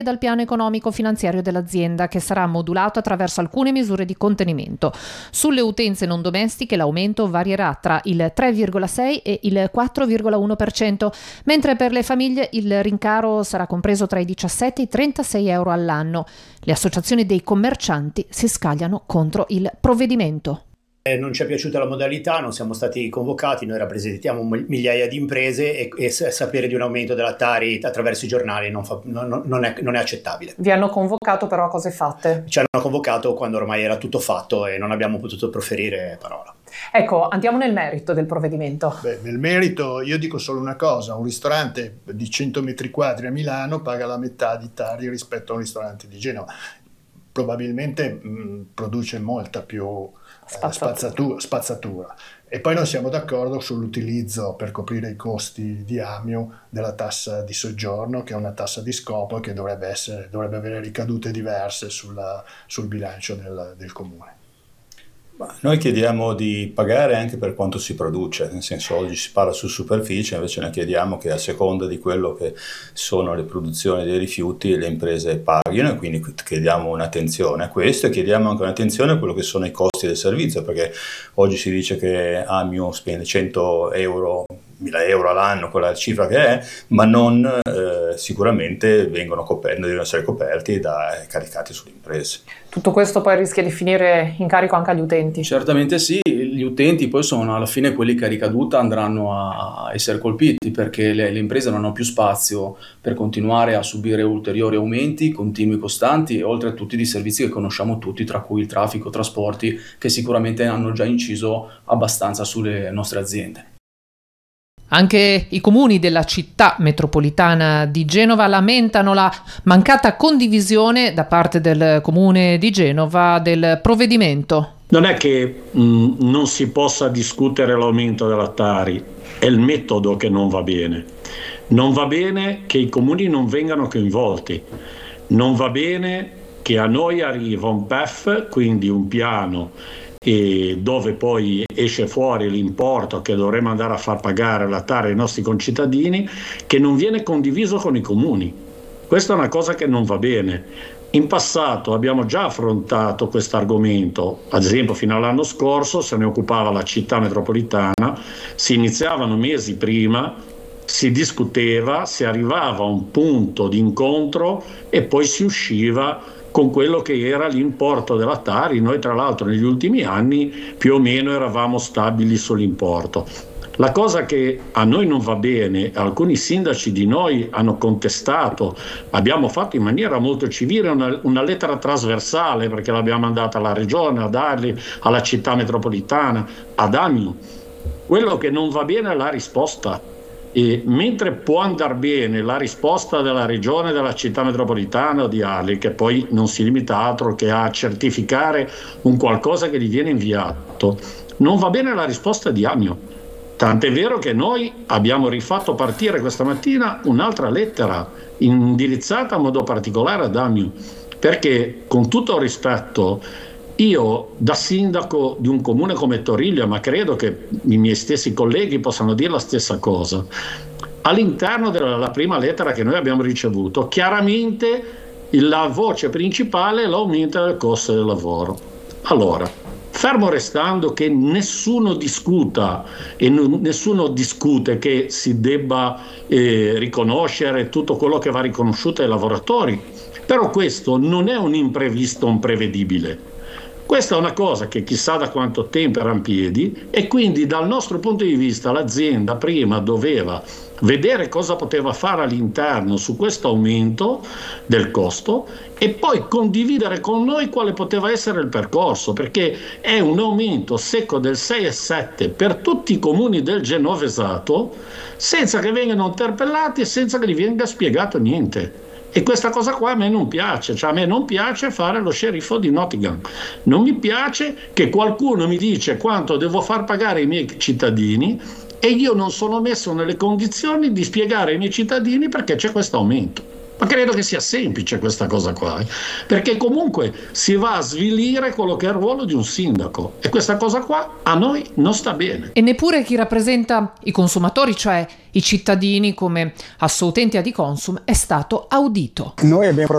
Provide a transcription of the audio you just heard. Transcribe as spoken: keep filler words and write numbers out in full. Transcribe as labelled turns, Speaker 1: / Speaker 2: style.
Speaker 1: dal piano economico-finanziario dell'azienda, che sarà modulato attraverso alcune misure di contenimento. Sulle utenze non domestiche l'aumento varierà tra il tre virgola sei e il quattro virgola uno per cento, mentre per le famiglie il rincaro sarà compreso tra i diciassette e i trentasei euro all'anno. Le associazioni dei commercianti si scagliano contro il provvedimento.
Speaker 2: Eh, non ci è piaciuta la modalità, non siamo stati convocati, noi rappresentiamo migliaia di imprese e, e sapere di un aumento della Tari attraverso i giornali non, fa, non, non, è, non è accettabile.
Speaker 3: Vi hanno convocato però a cose fatte?
Speaker 2: Ci hanno convocato quando ormai era tutto fatto e non abbiamo potuto proferire parola.
Speaker 3: Ecco, andiamo nel merito del provvedimento.
Speaker 4: Beh, nel merito io dico solo una cosa: un ristorante di cento metri quadri a Milano paga la metà di Tari rispetto a un ristorante di Genova. Probabilmente mh, produce molta più spazzatura. Spazzatura, spazzatura. E poi non siamo d'accordo sull'utilizzo per coprire i costi di Amio della tassa di soggiorno, che è una tassa di scopo e che dovrebbe, essere, dovrebbe avere ricadute diverse sulla, sul bilancio del, del comune.
Speaker 5: Noi chiediamo di pagare anche per quanto si produce, nel senso oggi si parla su superficie, invece noi chiediamo che a seconda di quello che sono le produzioni dei rifiuti le imprese paghino, e quindi chiediamo un'attenzione a questo e chiediamo anche un'attenzione a quello che sono i costi del servizio, perché oggi si dice che Amio spende cento euro, mille euro all'anno, quella cifra che è, ma non eh, sicuramente vengono coperti, devono essere coperti da caricati sulle imprese.
Speaker 3: Tutto questo poi rischia di finire in carico anche agli utenti?
Speaker 6: Certamente sì, gli utenti poi sono alla fine quelli che a ricaduta andranno a essere colpiti, perché le, le imprese non hanno più spazio per continuare a subire ulteriori aumenti continui e costanti, e oltre a tutti i servizi che conosciamo tutti, tra cui il traffico, trasporti, che sicuramente hanno già inciso abbastanza sulle nostre aziende.
Speaker 1: Anche i comuni della città metropolitana di Genova lamentano la mancata condivisione da parte del comune di Genova del provvedimento.
Speaker 7: Non è che mh, non si possa discutere l'aumento della Tari, è il metodo che non va bene. Non va bene che i comuni non vengano coinvolti, non va bene che a noi arriva un P E F, quindi un piano, e dove poi esce fuori l'importo che dovremo andare a far pagare la Tari ai nostri concittadini, che non viene condiviso con i comuni. Questa è una cosa che non va bene. In passato abbiamo già affrontato questo argomento, ad esempio fino all'anno scorso se ne occupava la città metropolitana, si iniziavano mesi prima, si discuteva, si arrivava a un punto di incontro e poi si usciva con quello che era l'importo della Tari. Noi tra l'altro negli ultimi anni più o meno eravamo stabili sull'importo. La cosa che a noi non va bene, alcuni sindaci di noi hanno contestato, abbiamo fatto in maniera molto civile una, una lettera trasversale, perché l'abbiamo mandata alla regione, ad Arli, alla città metropolitana, ad Amio. Quello che non va bene è la risposta. E mentre può andare bene la risposta della regione, della città metropolitana o di Arli, che poi non si limita altro che a certificare un qualcosa che gli viene inviato, non va bene la risposta di Amio. Tant'è vero che noi abbiamo rifatto partire questa mattina un'altra lettera indirizzata in modo particolare ad Amio, perché con tutto il rispetto, io da sindaco di un comune come Toriglia, ma credo che i miei stessi colleghi possano dire la stessa cosa, all'interno della prima lettera che noi abbiamo ricevuto, chiaramente la voce principale è l'aumento del costo del lavoro. Allora, fermo restando che nessuno discuta e n- nessuno discute che si debba eh, riconoscere tutto quello che va riconosciuto ai lavoratori, però questo non è un imprevisto, un prevedibile. Questa è una cosa che chissà da quanto tempo era in piedi, e quindi dal nostro punto di vista l'azienda prima doveva vedere cosa poteva fare all'interno su questo aumento del costo e poi condividere con noi quale poteva essere il percorso, perché è un aumento secco del sei virgola sette per tutti i comuni del Genovesato, senza che vengano interpellati e senza che gli venga spiegato niente. E questa cosa qua a me non piace, cioè a me non piace fare lo sceriffo di Nottingham, non mi piace che qualcuno mi dice quanto devo far pagare ai miei cittadini e io non sono messo nelle condizioni di spiegare ai miei cittadini perché c'è questo aumento. Ma credo che sia semplice questa cosa qua, eh? Perché comunque si va a svilire quello che è il ruolo di un sindaco e questa cosa qua a noi non sta bene.
Speaker 1: E neppure chi rappresenta i consumatori, cioè i cittadini come Assoutenti Adiconsum, è stato audito.
Speaker 8: Noi abbiamo